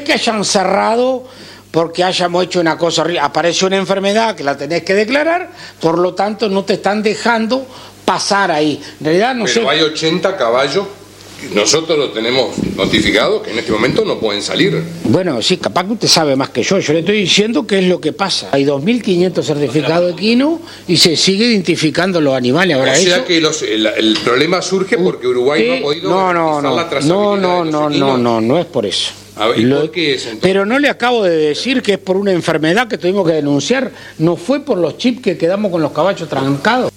que hayan cerrado porque hayamos hecho una cosa horrible. Aparece una enfermedad que la tenés que declarar, por lo tanto no te están dejando pasar ahí. En realidad no sé. Pero hay 80 caballos. Nosotros lo tenemos notificado que en este momento no pueden salir. Bueno, sí, capaz que usted sabe más que yo. Yo le estoy diciendo qué es lo que pasa. Hay 2.500 certificados equinos y se sigue identificando los animales. Ahora, o sea eso... que el problema surge porque Uruguay no ha podido garantizar la trazabilidad de los equinos. No es por eso. A ver, ¿y por qué es entonces? Pero no le acabo de decir que es por una enfermedad que tuvimos que denunciar. No fue por los chips que quedamos con los caballos trancados.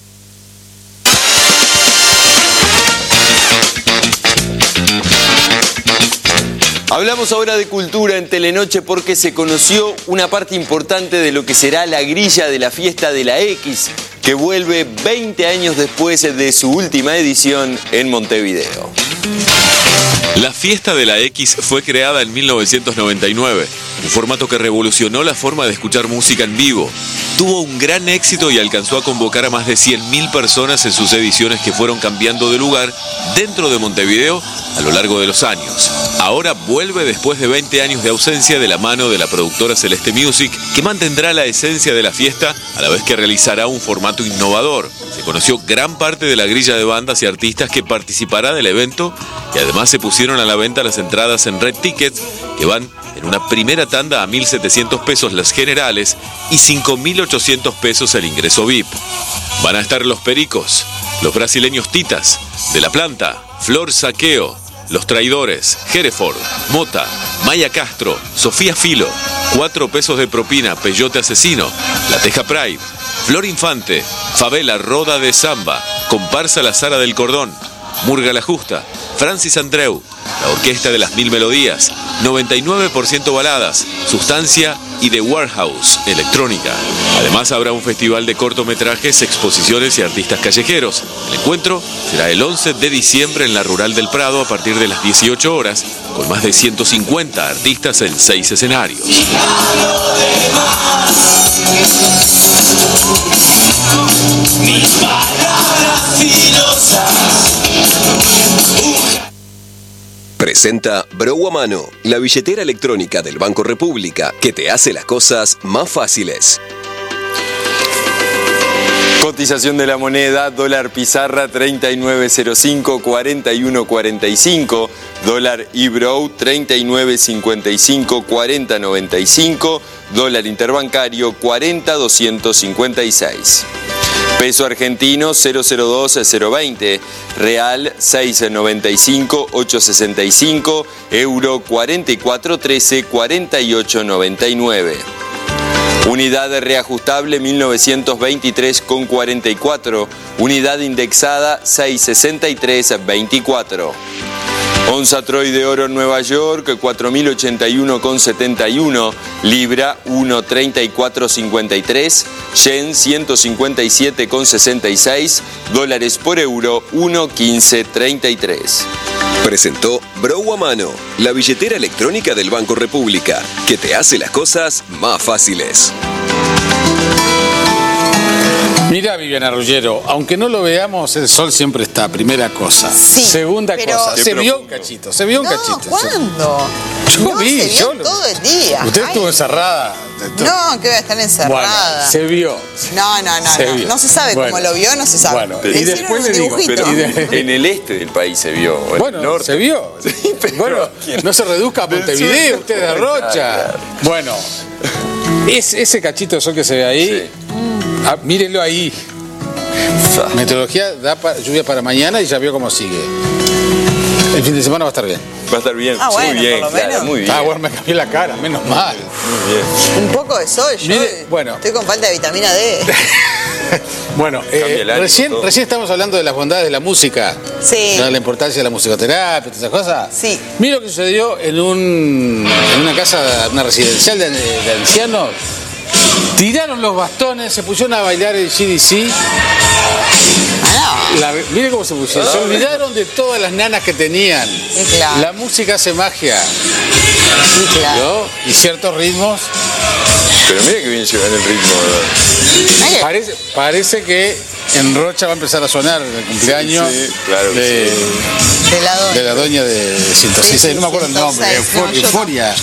Hablamos ahora de cultura en Telenoche porque se conoció una parte importante de lo que será la grilla de la fiesta de la X, que vuelve 20 años después de su última edición en Montevideo. La fiesta de la X fue creada en 1999, un formato que revolucionó la forma de escuchar música en vivo. Tuvo un gran éxito y alcanzó a convocar a más de 100.000 personas en sus ediciones que fueron cambiando de lugar dentro de Montevideo a lo largo de los años. Ahora vuelve después de 20 años de ausencia de la mano de la productora Celeste Music, que mantendrá la esencia de la fiesta a la vez que realizará un formato innovador. Se conoció gran parte de la grilla de bandas y artistas que participará del evento y además se pusieron a la venta las entradas en Red Tickets, que van en una primera tanda a 1.700 pesos las generales y 5.800 pesos el ingreso VIP. Van a estar Los Pericos, los brasileños Titas, De La Planta, Flor Saqueo, Los Traidores, Hereford, Mota, Maya Castro, Sofía Filo, 4 pesos de propina, Peyote Asesino, La Teja Pride, Flor Infante, Favela Roda de Samba, Comparsa La Sara del Cordón, Murga La Justa, Francis Andreu, la Orquesta de las Mil Melodías, 99% baladas, Sustancia y The Warehouse, electrónica. Además habrá un festival de cortometrajes, exposiciones y artistas callejeros. El encuentro será el 11 de diciembre en la Rural del Prado a partir de las 18 horas, con más de 150 artistas en 6 escenarios. Mis palabras filosas. Presenta Bro a Mano, la billetera electrónica del Banco República, que te hace las cosas más fáciles. Cotización de la moneda, dólar pizarra 39.05-41.45, dólar eBro 39.55-40.95, dólar interbancario 40.256. Peso argentino 002-020, real 6.95-865, euro 44.13-48.99. Unidad reajustable 1923,44, unidad indexada 663,24. Onza Troy de oro Nueva York 4.081,71, libra 1.3453, yen 157,66, dólares por euro 1.1533. Presentó Bro a Mano, la billetera electrónica del Banco República, que te hace las cosas más fáciles. Mira, Viviana Ruggiero, aunque no lo veamos, el sol siempre está, primera cosa. Sí, segunda pero... cosa, se vio un cachito, ¿Cuándo? Yo vi, se vio todo el día. Usted estuvo encerrada. No, que voy a estar encerrada. Bueno, se vio. No se sabe cómo lo vio, no se sabe. Bueno, y después le digo, pero en el este del país se vio. Bueno, el norte. Se vio. Sí, bueno, no se reduzca a Montevideo, usted de Rocha. Claro. Bueno, ese cachito de sol que se ve ahí, sí. Mírenlo ahí. Meteorología da lluvia para mañana y ya vio cómo sigue. El fin de semana va a estar bien. Va a estar bien, bueno, muy bien, por lo menos. Muy bien. Bueno, me cambié la cara, menos mal. Muy bien. Un poco de sol, yo estoy con falta de vitamina D. Bueno, recién estamos hablando de las bondades de la música. Sí. La importancia de la musicoterapia, todas esas cosas. Sí. Mira lo que sucedió en una casa, una residencial de ancianos. Tiraron los bastones, se pusieron a bailar el GDC. Mire cómo se pusieron. Se olvidaron de todas las nanas que tenían. Claro. La música hace magia. Claro. Y ciertos ritmos. Pero mira que bien llevan el ritmo, ¿verdad? Parece que en Rocha va a empezar a sonar el cumpleaños claro de la doña de 106. No me acuerdo el nombre. Euforia.